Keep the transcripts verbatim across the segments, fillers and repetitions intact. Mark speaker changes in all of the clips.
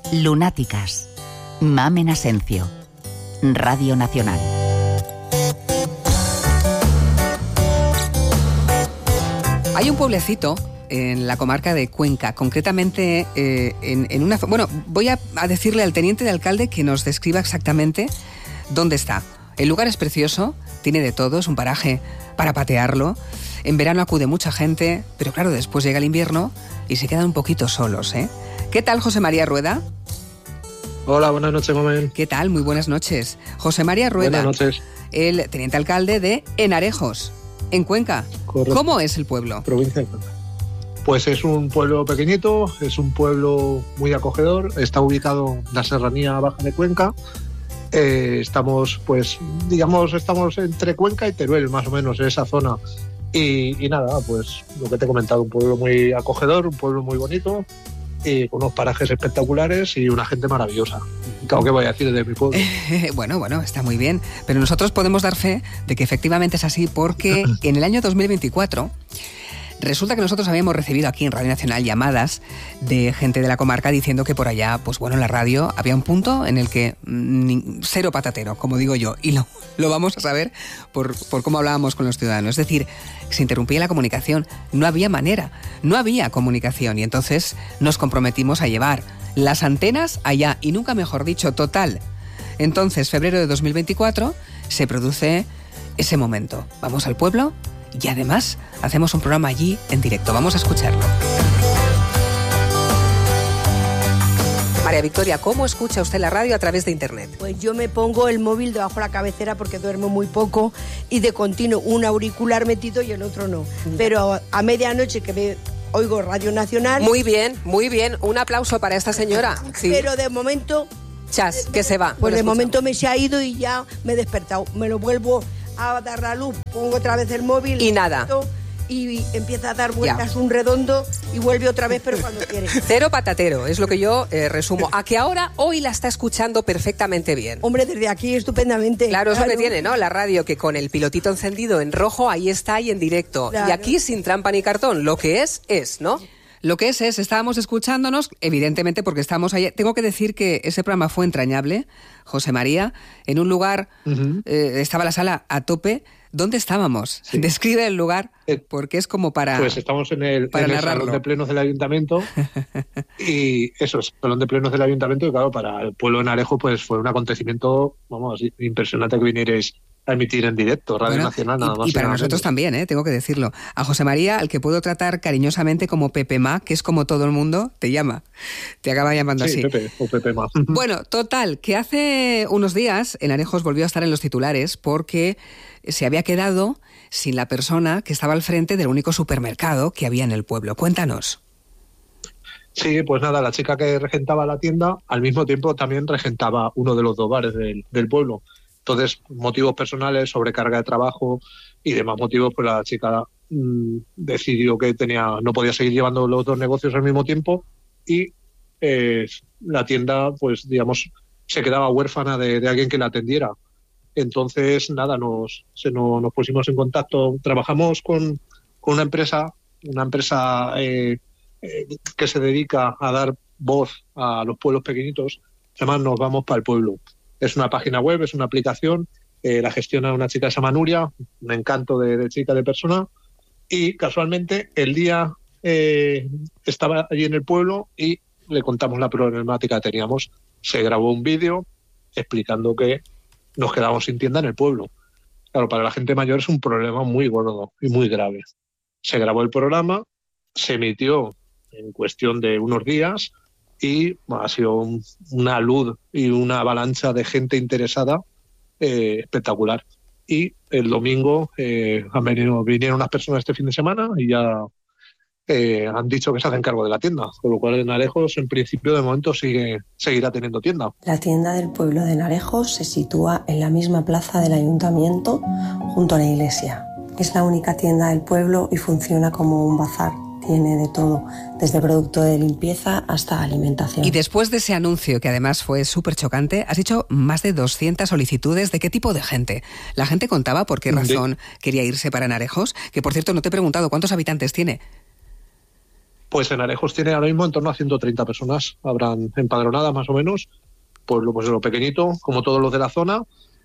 Speaker 1: Lunáticas. Mamen Asencio. Radio Nacional.
Speaker 2: Hay un pueblecito en la comarca de Cuenca, concretamente eh, en, en una... Bueno, voy a, a decirle al teniente de alcalde que nos describa exactamente dónde está. El lugar es precioso, tiene de todo, es un paraje para patearlo. En verano acude mucha gente, pero claro, después llega el invierno y se quedan un poquito solos, ¿eh? ¿Qué tal, José María Rueda?
Speaker 3: Hola, buenas noches, Mamen.
Speaker 2: ¿Qué tal? Muy buenas noches. José María Rueda.
Speaker 3: Buenas noches.
Speaker 2: El teniente alcalde de Enarejos, en Cuenca.
Speaker 3: Correcto.
Speaker 2: ¿Cómo es el pueblo?
Speaker 3: Provincia de Cuenca. Pues es un pueblo pequeñito, es un pueblo muy acogedor, está ubicado en la serranía baja de Cuenca. Eh, estamos, pues, digamos, estamos entre Cuenca y Teruel, más o menos, en esa zona. Y, y nada, pues lo que te he comentado, un pueblo muy acogedor, un pueblo muy bonito, y con unos parajes espectaculares y una gente maravillosa. Claro, ¿qué voy a decir de mi pueblo?
Speaker 2: Bueno, bueno, está muy bien, pero nosotros podemos dar fe de que efectivamente es así, porque en el año dos mil veinticuatro resulta que nosotros habíamos recibido aquí en Radio Nacional llamadas de gente de la comarca diciendo que por allá, pues bueno, en la radio había un punto en el que mmm, cero patatero, como digo yo, y lo, lo vamos a saber por, por cómo hablábamos con los ciudadanos. Es decir, se interrumpía la comunicación, no había manera, no había comunicación, y entonces nos comprometimos a llevar las antenas allá, y nunca mejor dicho, total. Entonces, febrero de dos mil veinticuatro, se produce ese momento. Vamos al pueblo y además hacemos un programa allí en directo. Vamos a escucharlo. María Victoria, ¿cómo escucha usted la radio a través de internet?
Speaker 4: Pues yo me pongo el móvil debajo de la cabecera porque duermo muy poco y de continuo un auricular metido y el otro no. Pero a, a medianoche que me oigo Radio Nacional...
Speaker 2: Muy bien, muy bien. Un aplauso para esta señora. Sí.
Speaker 4: Pero de momento...
Speaker 2: Chas, que se va.
Speaker 4: Pues de momento me se ha ido y ya me he despertado. Me lo vuelvo a dar la luz, pongo otra vez el móvil...
Speaker 2: Y nada.
Speaker 4: Y empieza a dar vueltas ya. Un redondo y vuelve otra vez, pero cuando quiere.
Speaker 2: Cero patatero, es lo que yo eh, resumo. ¿A que ahora hoy la está escuchando perfectamente bien?
Speaker 4: Hombre, desde aquí estupendamente.
Speaker 2: Claro,
Speaker 4: claro.
Speaker 2: Es lo que tiene, ¿no? La radio, que con el pilotito encendido en rojo, ahí está, ahí en directo. Claro. Y aquí sin trampa ni cartón. Lo que es, es, ¿no? Lo que es, es, estábamos escuchándonos, evidentemente porque estamos ahí. Tengo que decir que ese programa fue entrañable, José María, en un lugar, uh-huh. eh, estaba la sala a tope. ¿Dónde estábamos? Sí. Describe el lugar, porque es como para
Speaker 3: Pues estamos en el,
Speaker 2: para
Speaker 3: en el salón de plenos del ayuntamiento y eso es, salón de plenos del ayuntamiento, y claro, para el pueblo de Enarejos pues fue un acontecimiento, vamos, impresionante que vinierais a emitir en directo, Radio bueno, Nacional, nada
Speaker 2: y,
Speaker 3: más.
Speaker 2: Y para nosotros también, ¿eh? Tengo que decirlo. A José María, al que puedo tratar cariñosamente como Pepe Ma, que es como todo el mundo, te llama. Te acaba llamando
Speaker 3: sí,
Speaker 2: así.
Speaker 3: Pepe o Pepe Ma.
Speaker 2: Bueno, total, que hace unos días Enarejos volvió a estar en los titulares porque se había quedado sin la persona que estaba al frente del único supermercado que había en el pueblo. Cuéntanos.
Speaker 3: Sí, pues nada, la chica que regentaba la tienda, al mismo tiempo también regentaba uno de los dos bares del, del pueblo. Entonces, motivos personales, sobrecarga de trabajo y demás motivos, pues la chica mmm, decidió que tenía no podía seguir llevando los dos negocios al mismo tiempo y eh, la tienda, pues digamos, se quedaba huérfana de, de alguien que la atendiera. Entonces, nada, nos, se nos, nos pusimos en contacto. Trabajamos con, con una empresa, una empresa eh, eh, que se dedica a dar voz a los pueblos pequeñitos. Se llama Nos Vamos para el Pueblo. Es una página web, es una aplicación, eh, la gestiona una chica que se llama Nuria, un encanto de, de chica, de persona, y casualmente el día eh, estaba allí en el pueblo y le contamos la problemática que teníamos. Se grabó un vídeo explicando que nos quedamos sin tienda en el pueblo. Claro, para la gente mayor es un problema muy gordo y muy grave. Se grabó el programa, se emitió en cuestión de unos días y bueno, ha sido un, una luz y una avalancha de gente interesada eh, espectacular. Y el domingo eh, han venido, vinieron unas personas este fin de semana y ya eh, han dicho que se hacen cargo de la tienda, con lo cual en Enarejos en principio de momento sigue seguirá teniendo tienda.
Speaker 5: La tienda del pueblo de Enarejos se sitúa en la misma plaza del ayuntamiento junto a la iglesia. Es la única tienda del pueblo y funciona como un bazar. Tiene de todo, desde producto de limpieza hasta alimentación.
Speaker 2: Y después de ese anuncio, que además fue súper chocante, has hecho más de doscientas solicitudes. ¿De qué tipo de gente? ¿La gente contaba por qué razón ¿De? quería irse para Enarejos? Que, por cierto, no te he preguntado, ¿cuántos habitantes tiene?
Speaker 3: Pues en Arejos tiene ahora mismo en torno a ciento treinta personas, habrán empadronadas más o menos, pueblo pues lo pequeñito, como todos los de la zona,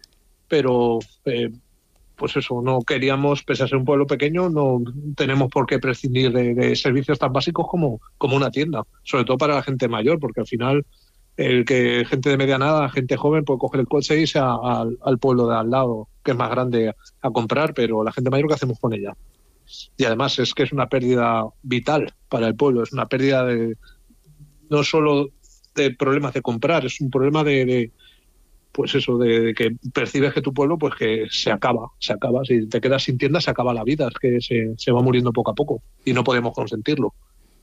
Speaker 3: pero eh, pues eso, no queríamos, pese a ser un pueblo pequeño, no tenemos por qué prescindir de, de servicios tan básicos como, como una tienda, sobre todo para la gente mayor, porque al final el que gente de mediana edad, gente joven, puede coger el coche e irse a, a, al pueblo de al lado, que es más grande, a, a comprar, pero la gente mayor, ¿qué hacemos con ella? Y además es que es una pérdida vital para el pueblo, es una pérdida de no solo de problemas de comprar, es un problema de, de pues eso, de, de que percibes que tu pueblo pues que se acaba, se acaba, si te quedas sin tienda se acaba la vida, es que se, se va muriendo poco a poco y no podemos consentirlo.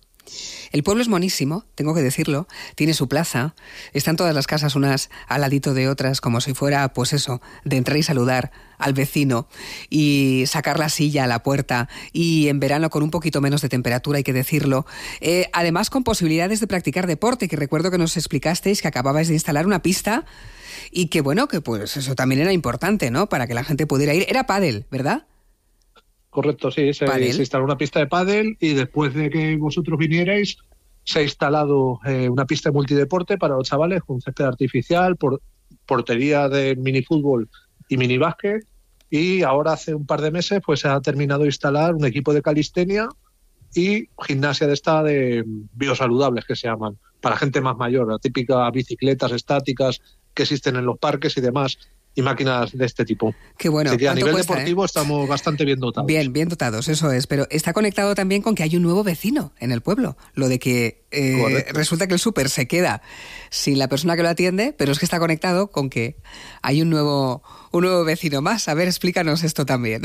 Speaker 2: El pueblo es monísimo, tengo que decirlo, tiene su plaza, están todas las casas unas al ladito de otras, como si fuera, pues eso, de entrar y saludar al vecino y sacar la silla a la puerta, y en verano con un poquito menos de temperatura, hay que decirlo, eh, además con posibilidades de practicar deporte, que recuerdo que nos explicasteis que acababais de instalar una pista y que bueno, que pues eso también era importante, ¿no?, para que la gente pudiera ir. Era pádel, ¿verdad?
Speaker 3: Correcto, sí, se, se instaló una pista de pádel y después de que vosotros vinierais se ha instalado eh, una pista de multideporte para los chavales con césped artificial, por, portería de minifútbol y minibásquet, y ahora hace un par de meses pues se ha terminado de instalar un equipo de calistenia y gimnasia de esta de biosaludables que se llaman, para gente más mayor, la típica bicicletas estáticas que existen en los parques y demás, y máquinas de este tipo.
Speaker 2: Qué bueno.
Speaker 3: Así que a nivel
Speaker 2: cuesta,
Speaker 3: deportivo
Speaker 2: eh?
Speaker 3: estamos bastante bien dotados.
Speaker 2: Bien, bien dotados, eso es. Pero está conectado también con que hay un nuevo vecino en el pueblo. Lo de que eh, resulta que el súper se queda sin la persona que lo atiende, pero es que está conectado con que hay un nuevo, un nuevo vecino más. A ver, explícanos esto también.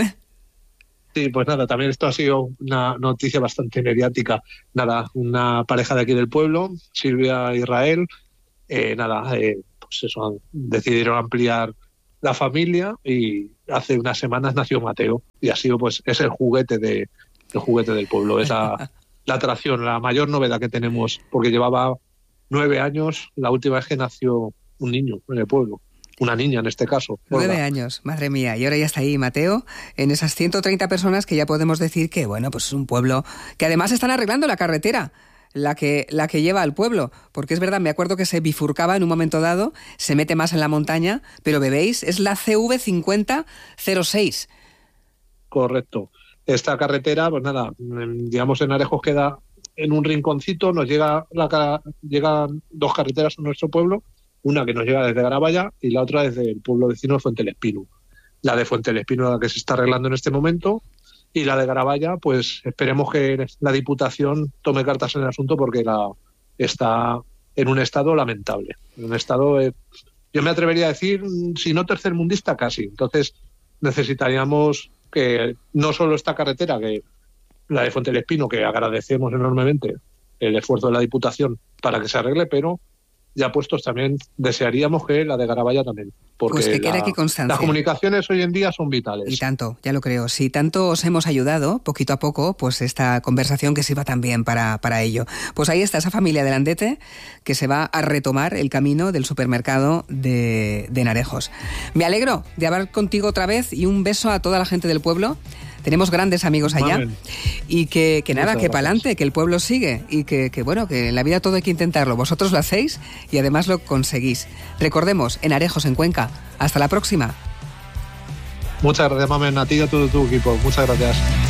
Speaker 3: Sí, pues nada, también esto ha sido una noticia bastante mediática. Nada, una pareja de aquí del pueblo, Silvia e Israel, eh, nada, eh, pues eso, decidieron ampliar la familia y hace unas semanas nació Mateo y ha sido pues es el juguete de el juguete del pueblo, es la, la atracción, la mayor novedad que tenemos, porque llevaba nueve años la última vez que nació un niño en el pueblo, una niña en este caso.
Speaker 2: Nueve años, madre mía, y ahora ya está ahí Mateo, en esas ciento treinta personas que ya podemos decir que bueno, pues es un pueblo que además están arreglando la carretera. La que, la que lleva al pueblo, porque es verdad, me acuerdo que se bifurcaba en un momento dado, se mete más en la montaña, pero veréis, es la C V cincuenta cero seis.
Speaker 3: Correcto. Esta carretera, pues nada, digamos en Arejos queda en un rinconcito, nos llega la, llegan dos carreteras a nuestro pueblo, una que nos llega desde Garabaya y la otra desde el pueblo vecino de Fuente del Espino. La de Fuente del Espino es la que se está arreglando en este momento, y la de Garabaya, pues esperemos que la Diputación tome cartas en el asunto porque la está en un estado lamentable. En un estado, eh, yo me atrevería a decir, si no tercermundista, casi. Entonces necesitaríamos que no solo esta carretera, que la de Fuente del Espino, que agradecemos enormemente el esfuerzo de la Diputación para que se arregle, pero ya puestos también desearíamos que la de Garabaya también, porque
Speaker 2: pues que quede
Speaker 3: la,
Speaker 2: aquí constancia.
Speaker 3: Las comunicaciones hoy en día son vitales.
Speaker 2: Y tanto, ya lo creo. Si tanto os hemos ayudado, poquito a poco, pues esta conversación que sirva también para, para ello. Pues ahí está esa familia de Landete que se va a retomar el camino del supermercado de, de Narejos. Me alegro de hablar contigo otra vez y un beso a toda la gente del pueblo. Tenemos grandes amigos allá. Mamen. Y que, que nada, que para adelante, que el pueblo sigue y que, que bueno, que en la vida todo hay que intentarlo. Vosotros lo hacéis y además lo conseguís. Recordemos, en Arejos, en Cuenca. Hasta la próxima.
Speaker 3: Muchas gracias, Mamen, a ti y a todo tu equipo. Muchas gracias.